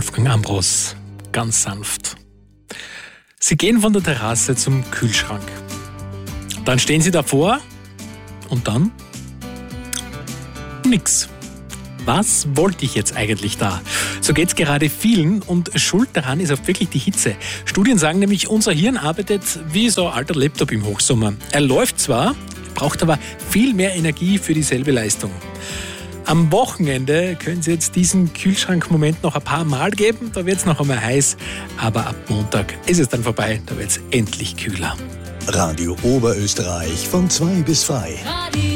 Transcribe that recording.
Wolfgang Ambros, ganz sanft. Sie gehen von der Terrasse zum Kühlschrank. Dann stehen Sie davor und dann nix. Was wollte ich jetzt eigentlich da? So geht's gerade vielen und schuld daran ist oft wirklich die Hitze. Studien sagen nämlich, unser Hirn arbeitet wie so ein alter Laptop im Hochsommer. Er läuft zwar, braucht aber viel mehr Energie für dieselbe Leistung. Am Wochenende können Sie jetzt diesen Kühlschrankmoment noch ein paar Mal geben, da wird es noch einmal heiß, aber ab Montag ist es dann vorbei, da wird es endlich kühler. Radio Oberösterreich von 2 bis 3.